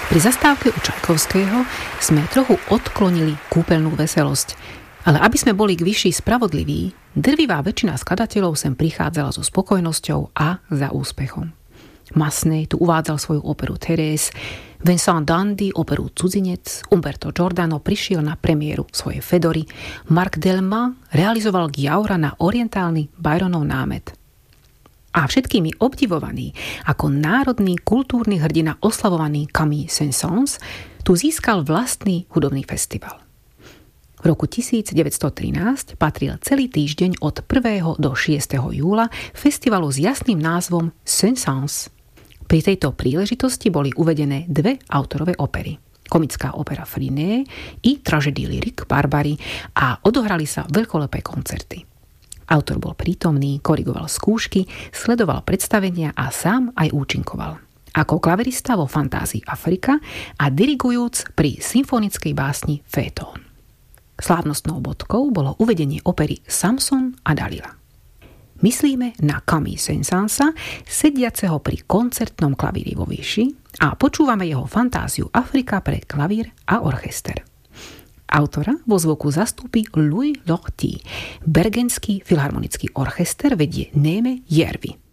Pri zastávke u Čajkovského sme trochu odklonili kúpeľnú veselosť, ale aby sme boli k vyšší spravodliví, drvivá väčšina skladateľov sem prichádzala so spokojnosťou a za úspechom. Massenet tu uvádzal svoju operu Thérèse, Vincent d'Indy operu Cudzinec, Umberto Giordano prišiel na premiéru svojej Fedory, Marc Delma realizoval Giaura na orientálny Byronov námet. A všetkými obdivovaný ako národný kultúrny hrdina oslavovaný Camille Saint-Saëns tu získal vlastný hudobný festival. V roku 1913 patril celý týždeň od 1. do 6. júla festivalu s jasným názvom Saint-Saëns. Pri tejto príležitosti boli uvedené dve autorové opery. Komická opera Friné i tragédie lyrique Barbary a odohrali sa veľkolepé koncerty. Autor bol prítomný, korigoval skúšky, sledoval predstavenia a sám aj účinkoval. Ako klaverista vo Fantázii Afrika a dirigujúc pri symfonickej básni Fétón. Slávnostnou bodkou bolo uvedenie opery Samson a Dalila. Myslíme na Camille Saint-Saënsa, sediaceho pri koncertnom klavíri vo výši a počúvame jeho Fantáziu Afrika pre klavír a orchester. Autora vo zvuku zastúpi Louis Lortie. Bergenský filharmonický orchester vedie Néme Järvi.